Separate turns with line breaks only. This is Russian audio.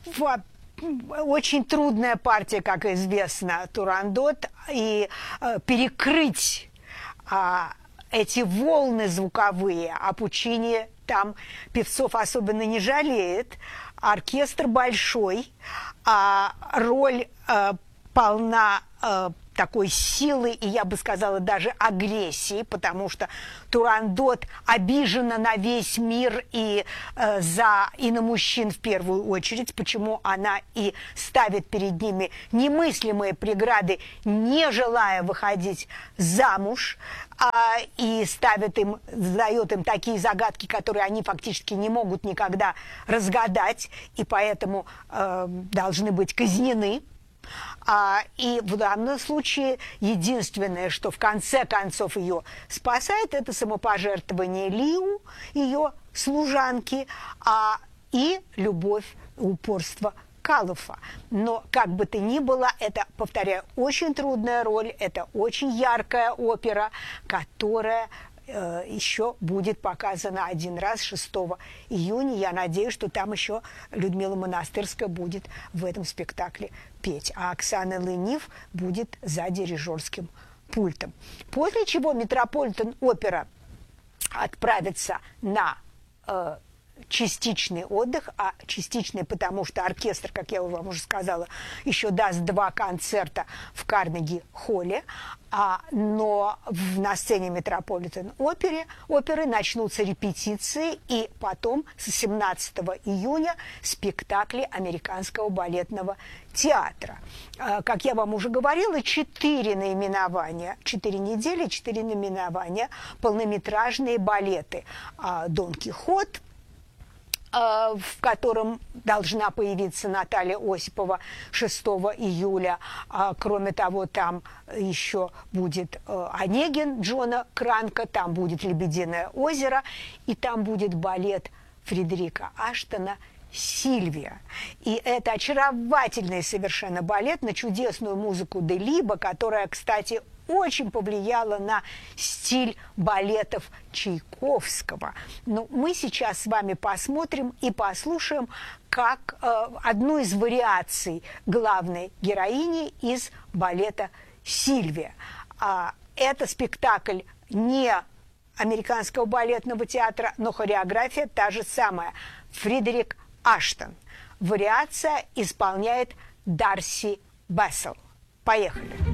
очень трудная партия, как известно, Турандот, и перекрыть эти волны звуковые, а Пучини там певцов особенно не жалеет, оркестр большой, а роль полна такой силы и, я бы сказала, даже агрессии, потому что Турандот обижена на весь мир и на мужчин в первую очередь, почему она и ставит перед ними немыслимые преграды, не желая выходить замуж, и задает им такие загадки, которые они фактически не могут никогда разгадать, и поэтому должны быть казнены. И в данном случае единственное, что в конце концов ее спасает, это самопожертвование Лиу, ее служанки, и любовь, упорство Калуфа. Но как бы то ни было, это, повторяю, очень трудная роль, это очень яркая опера, которая еще будет показана один раз 6 июня. Я надеюсь, что там еще Людмила Монастырская будет в этом спектакле петь, а Оксана Лынив будет за дирижерским пультом. После чего Метрополитен-опера отправится на частичный отдых, а частичный, потому что оркестр, как я вам уже сказала, еще даст 2 концерта в Карнеги-холле, но на сцене Метрополитен-оперы начнутся репетиции, и потом с 17 июня спектакли Американского балетного театра. Как я вам уже говорила, 4 наименования, 4 недели, 4 наименования, полнометражные балеты. «Дон Кихот», в котором должна появиться Наталья Осипова 6 июля. Кроме того, там еще будет «Онегин» Джона Кранка, там будет «Лебединое озеро», и там будет балет Фредерика Аштона «Сильвия». И это очаровательный совершенно балет на чудесную музыку Делиба, которая, кстати, очень повлияла на стиль балетов Чайковского. Но мы сейчас с вами посмотрим и послушаем как одну из вариаций главной героини из балета «Сильвия». Это спектакль не Американского балетного театра, но хореография та же самая. Фредерик Аштон. Вариация исполняет Дарси Бессел. Поехали!